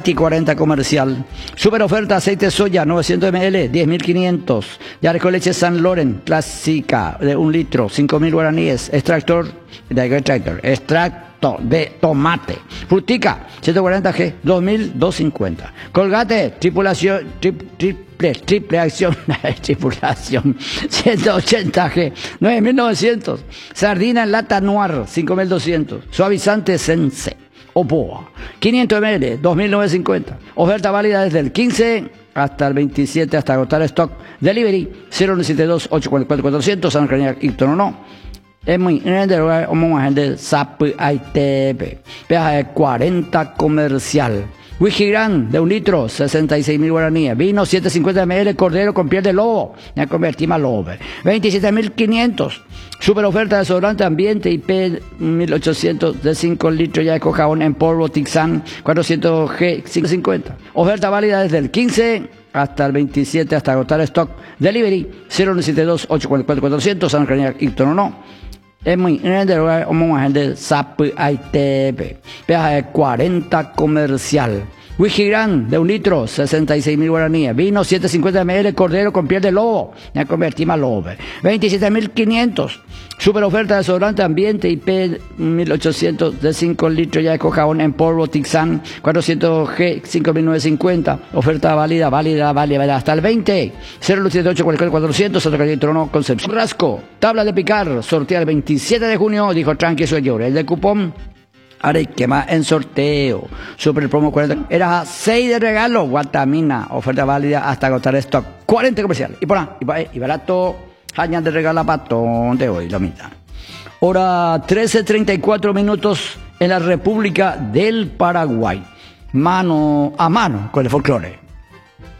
Nati 40 comercial. Super oferta aceite soya 900 ml, 10.500. Yareco leche San Loren clásica de 1 litro, 5.000 guaraníes. Extractor de tomate. Frutica 140G, 2.250. Colgate, triple acción, tripulación 180G, 9.900. Sardina en lata noir, 5.200. Suavizante Sense Opoa 500 ml, 2.950. Oferta válida desde el 15 hasta el 27, hasta agotar stock. Delivery 092 844 400. San Cañar Ictono no. Es muy grande, gente SAP ITP. Peaje 40 comercial. Whisky Gran de 1 litro, 66.000 guaraníes. Vino 750 ml, cordero con piel de lobo. Ya convertí más lobo. 27.500. Super oferta de desodorante ambiente IP 1.800 de 5 litros. Ya de jabón en polvo Tixan 400G 550. Oferta válida desde el 15 hasta el 27, hasta agotar stock. Delivery 092 844 400. San Cañar Ictono no. Es muy grande, gente SAP ITP. Peaje 40 comercial. Whisky Gran de 1 litro, 66.000 guaraníes. Vino 750 ml, cordero con piel de lobo. Ya convertí más lobo. 27.500. Super oferta de desodorante ambiente IP 1.800 de 5 litros. Ya de jabón en polvo Tixan 400G 5.950. Oferta válida hasta el 20. 078 44 400. Santo Cañar Trono Concepción. Rasco, tabla de picar. Sortea el 27 de junio. Dijo tranqui señor. El de cupón Arequema en sorteo. Super promo 40. Era 6 de regalo. Guatamina. Oferta válida hasta agotar stock. 40 comercial. Y por ahí. Y barato. Añade de regalo patón de hoy. La mitad. Hora 13:34 minutos en la República del Paraguay. Mano a mano con el folclore.